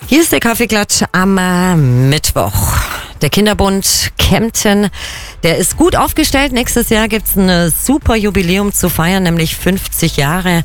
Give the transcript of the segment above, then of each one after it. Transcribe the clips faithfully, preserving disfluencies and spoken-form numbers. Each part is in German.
Hier ist der Kaffeeklatsch am äh, Mittwoch. Der Kinderbund Kempten, der ist gut aufgestellt. Nächstes Jahr gibt's ein super Jubiläum zu feiern, nämlich fünfzig Jahre.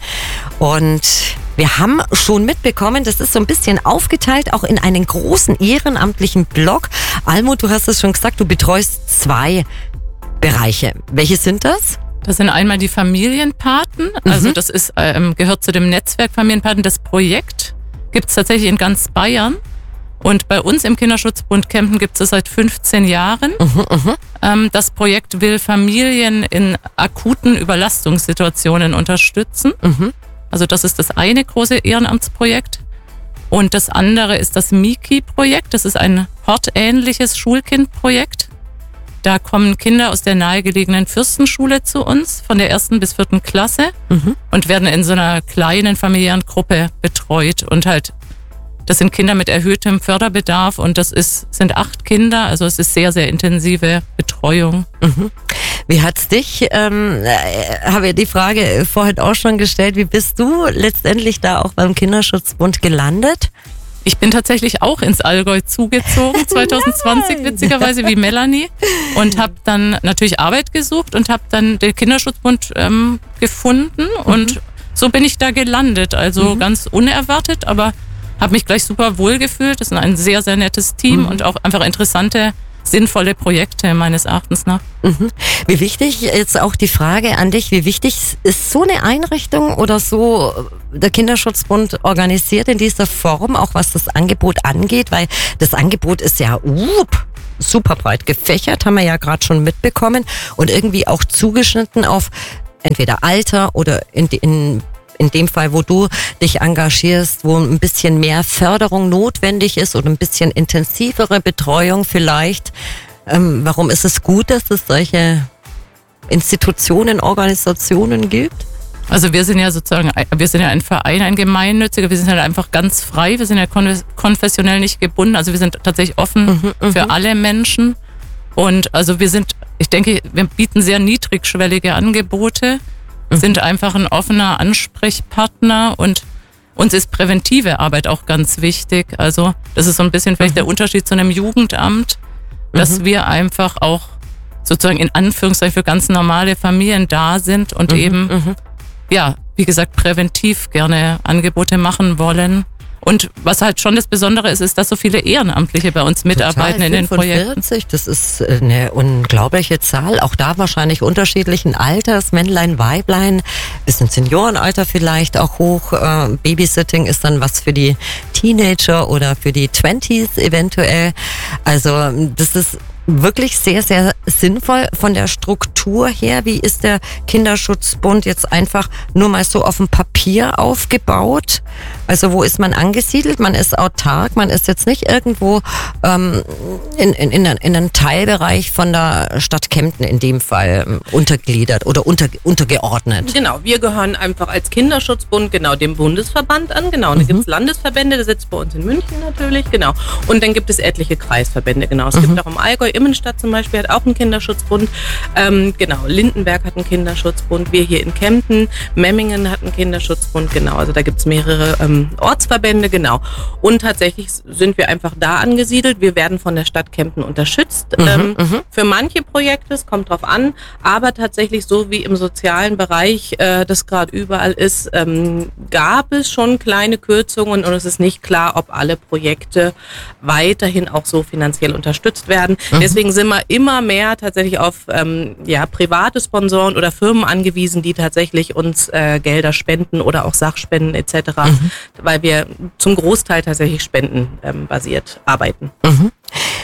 Und wir haben schon mitbekommen, das ist so ein bisschen aufgeteilt, auch in einen großen ehrenamtlichen Block. Almut, du hast es schon gesagt, du betreust zwei Bereiche. Welche sind das? Das sind einmal die Familienpaten, also mhm. das ist, ähm, gehört zu dem Netzwerk Familienpaten. Das Projekt gibt es tatsächlich in ganz Bayern. Und bei uns im Kinderschutzbund Kempten gibt es das seit fünfzehn Jahren. Mhm, ähm, das Projekt will Familien in akuten Überlastungssituationen unterstützen. Mhm. Also das ist das eine große Ehrenamtsprojekt. Und das andere ist das Miki-Projekt. Das ist ein hortähnliches Schulkindprojekt. Da kommen Kinder aus der nahegelegenen Fürstenschule zu uns, von der ersten bis vierten Klasse, mhm. und werden in so einer kleinen familiären Gruppe betreut. Und halt, das sind Kinder mit erhöhtem Förderbedarf und das ist, sind acht Kinder, also es ist sehr, sehr intensive Betreuung. Mhm. Wie hat's dich, ähm, äh, habe ich die Frage vorhin auch schon gestellt, wie bist du letztendlich da auch beim Kinderschutzbund gelandet? Ich bin tatsächlich auch ins Allgäu zugezogen, zwanzig zwanzig witzigerweise, wie Melanie, und habe dann natürlich Arbeit gesucht und habe dann den Kinderschutzbund ähm, gefunden und mhm. so bin ich da gelandet, also mhm. ganz unerwartet, aber habe mich gleich super wohl gefühlt. Das ist ein sehr, sehr nettes Team mhm. und auch einfach interessante, sinnvolle Projekte meines Erachtens nach. Mhm. Wie wichtig, jetzt auch die Frage an dich, wie wichtig ist so eine Einrichtung oder so der Kinderschutzbund organisiert in dieser Form, auch was das Angebot angeht, weil das Angebot ist ja uh, super breit gefächert, haben wir ja gerade schon mitbekommen, und irgendwie auch zugeschnitten auf entweder Alter oder in, in in dem Fall, wo du dich engagierst, wo ein bisschen mehr Förderung notwendig ist oder ein bisschen intensivere Betreuung vielleicht. Ähm, warum ist es gut, dass es solche Institutionen, Organisationen gibt? Also wir sind ja sozusagen, wir sind ja ein Verein, ein gemeinnütziger, wir sind halt einfach ganz frei, wir sind ja konfessionell nicht gebunden, also wir sind tatsächlich offen mhm, für alle Menschen. Und also wir sind, ich denke, wir bieten sehr niedrigschwellige Angebote, sind einfach ein offener Ansprechpartner, und uns ist präventive Arbeit auch ganz wichtig. Also das ist so ein bisschen vielleicht mhm. der Unterschied zu einem Jugendamt, dass mhm. wir einfach auch sozusagen in Anführungszeichen für ganz normale Familien da sind und mhm. eben, mhm. ja, wie gesagt, präventiv gerne Angebote machen wollen. Und was halt schon das Besondere ist, ist, dass so viele Ehrenamtliche bei uns mitarbeiten. Total, in den Projekten. Das ist eine unglaubliche Zahl. Auch da wahrscheinlich unterschiedlichen Alters, Männlein, Weiblein, bisschen Seniorenalter vielleicht auch hoch. Äh, Babysitting ist dann was für die Teenager oder für die Twenties eventuell. Also das ist wirklich sehr, sehr sinnvoll von der Struktur her. Wie ist der Kinderschutzbund jetzt einfach nur mal so auf dem Papier aufgebaut? Also wo ist man angesiedelt? Man ist autark, man ist jetzt nicht irgendwo ähm, in, in, in, in einem Teilbereich von der Stadt Kempten in dem Fall ähm, untergliedert oder unter, untergeordnet. Genau, wir gehören einfach als Kinderschutzbund genau dem Bundesverband an. Genau, und da mhm. gibt es Landesverbände, der sitzt bei uns in München natürlich, genau. Und dann gibt es etliche Kreisverbände, genau. Es mhm. gibt auch im Allgäu, Immenstadt zum Beispiel hat auch einen Kinderschutzbund. Ähm, genau, Lindenberg hat einen Kinderschutzbund, wir hier in Kempten, Memmingen hat einen Kinderschutzbund, genau. Also da gibt es mehrere ähm, Ortsverbände, genau. Und tatsächlich sind wir einfach da angesiedelt. Wir werden von der Stadt Kempten unterstützt. Mhm, ähm, mhm. Für manche Projekte, es kommt drauf an, aber tatsächlich so wie im sozialen Bereich äh, das gerade überall ist, ähm, gab es schon kleine Kürzungen und es ist nicht klar, ob alle Projekte weiterhin auch so finanziell unterstützt werden. Mhm. Deswegen sind wir immer mehr tatsächlich auf ähm, ja, private Sponsoren oder Firmen angewiesen, die tatsächlich uns äh, Gelder spenden oder auch Sachspenden et cetera, mhm. weil wir zum Großteil tatsächlich spendenbasiert ähm, arbeiten. Mhm.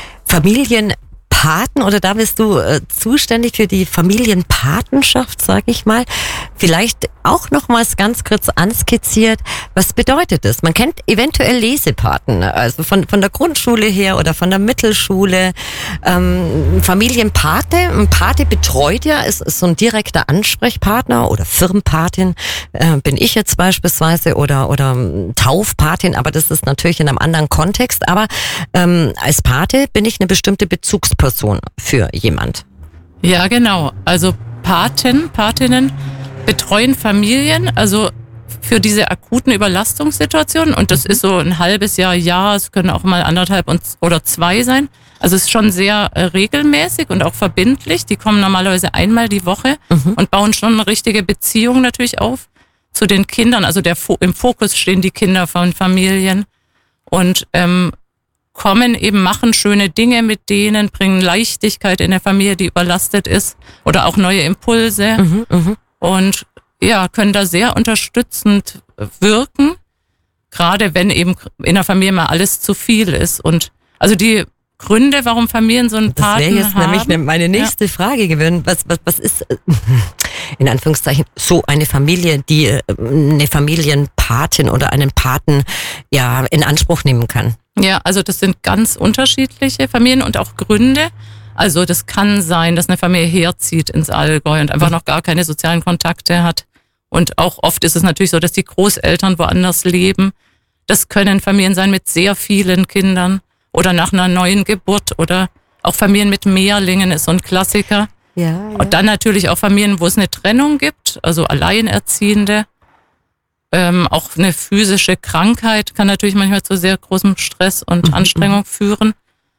Familienpaten, oder da bist du äh, zuständig für die Familienpatenschaft, sage ich mal. Vielleicht auch nochmals ganz kurz anskizziert, was bedeutet das? Man kennt eventuell Lesepaten, also von, von der Grundschule her oder von der Mittelschule. Ähm, Familienpate, ein Pate betreut ja, ist, ist so ein direkter Ansprechpartner, oder Firmenpatin äh, bin ich jetzt beispielsweise, oder, oder Taufpatin, aber das ist natürlich in einem anderen Kontext. Aber ähm, als Pate bin ich eine bestimmte Bezugsperson für jemand. Ja, genau. Also Paten, Patinnen betreuen Familien, also für diese akuten Überlastungssituationen. Und das ist so ein halbes Jahr, Jahr, es können auch mal anderthalb und, oder zwei sein. Also es ist schon sehr äh, regelmäßig und auch verbindlich. Die kommen normalerweise einmal die Woche mhm. und bauen schon eine richtige Beziehung natürlich auf zu den Kindern. Also der im Fokus stehen die Kinder von Familien und ähm, kommen eben, machen schöne Dinge mit denen, bringen Leichtigkeit in der Familie, die überlastet ist oder auch neue Impulse mhm, mh. und ja, können da sehr unterstützend wirken, gerade wenn eben in der Familie mal alles zu viel ist. Und also die Gründe, warum Familien so einen Paten haben. Das wäre jetzt haben. nämlich meine nächste ja. Frage gewesen. Was, was, was ist, in Anführungszeichen, so eine Familie, die eine Familienpatin oder einen Paten ja in Anspruch nehmen kann? Ja, also das sind ganz unterschiedliche Familien und auch Gründe. Also das kann sein, dass eine Familie herzieht ins Allgäu und einfach noch gar keine sozialen Kontakte hat. Und auch oft ist es natürlich so, dass die Großeltern woanders leben. Das können Familien sein mit sehr vielen Kindern. Oder nach einer neuen Geburt oder auch Familien mit Mehrlingen ist so ein Klassiker. Ja, ja. Und dann natürlich auch Familien, wo es eine Trennung gibt, also Alleinerziehende. Ähm, auch eine physische Krankheit kann natürlich manchmal zu sehr großem Stress und mhm. Anstrengung führen.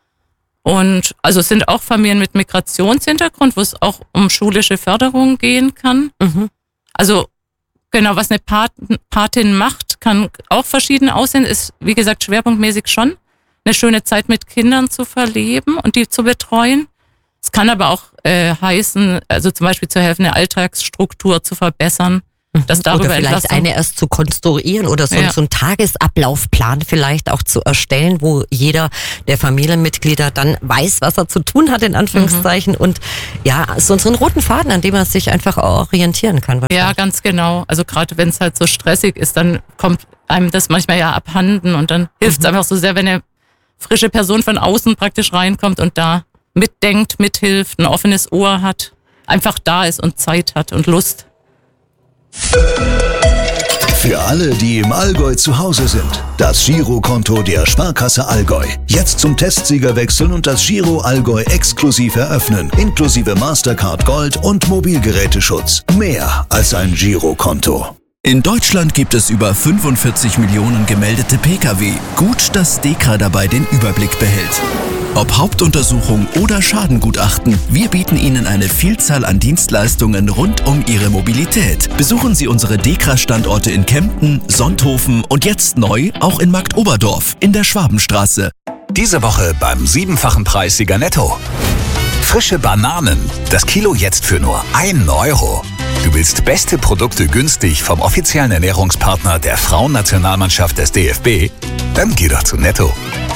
Und also es sind auch Familien mit Migrationshintergrund, wo es auch um schulische Förderung gehen kann. Mhm. Also genau, was eine Patin, Patin macht, kann auch verschieden aussehen, ist wie gesagt schwerpunktmäßig schon eine schöne Zeit mit Kindern zu verleben und die zu betreuen. Es kann aber auch äh, heißen, also zum Beispiel zu helfen, eine Alltagsstruktur zu verbessern. Dass darüber oder vielleicht Entlassung eine erst zu konstruieren oder so, ja. so einen Tagesablaufplan vielleicht auch zu erstellen, wo jeder der Familienmitglieder dann weiß, was er zu tun hat, in Anführungszeichen. Mhm. Und ja, so einen roten Faden, an dem man sich einfach orientieren kann. Ja, ganz genau. Also gerade wenn es halt so stressig ist, dann kommt einem das manchmal ja abhanden und dann hilft es mhm. einfach so sehr, wenn eine frische Person von außen praktisch reinkommt und da mitdenkt, mithilft, ein offenes Ohr hat, einfach da ist und Zeit hat und Lust. Für alle, die im Allgäu zu Hause sind, das Girokonto der Sparkasse Allgäu. Jetzt zum Testsieger wechseln und das Giro Allgäu exklusiv eröffnen, inklusive Mastercard Gold und Mobilgeräteschutz. Mehr als ein Girokonto. In Deutschland gibt es über fünfundvierzig Millionen gemeldete Pkw. Gut, dass DEKRA dabei den Überblick behält. Ob Hauptuntersuchung oder Schadengutachten, wir bieten Ihnen eine Vielzahl an Dienstleistungen rund um Ihre Mobilität. Besuchen Sie unsere DEKRA-Standorte in Kempten, Sonthofen und jetzt neu auch in Marktoberdorf in der Schwabenstraße. Diese Woche beim siebenfachen Preis Sieger Netto. Frische Bananen, das Kilo jetzt für nur einen Euro. Du willst beste Produkte günstig vom offiziellen Ernährungspartner der Frauennationalmannschaft des D F B? Dann geh doch zu Netto.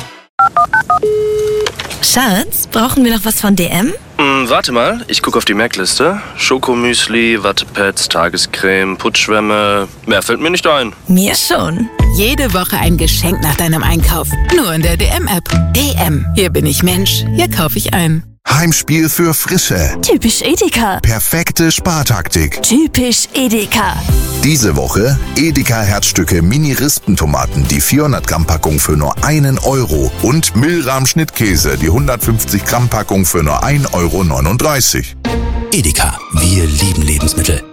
Schatz, brauchen wir noch was von D M? Hm, warte mal, ich gucke auf die Merkliste. Schokomüsli, Wattepads, Tagescreme, Putzschwämme. Mehr fällt mir nicht ein. Mir schon. Jede Woche ein Geschenk nach deinem Einkauf. Nur in der D M-App. D M. Hier bin ich Mensch. Hier kaufe ich ein. Heimspiel für Frische. Typisch Edeka. Perfekte Spartaktik. Typisch Edeka. Diese Woche Edeka Herzstücke Mini-Rispentomaten, die vierhundert Gramm Packung für nur einen Euro. Und Milram Schnittkäse, die hundertfünfzig Gramm Packung für nur ein Euro neununddreißig. Edeka, wir lieben Lebensmittel.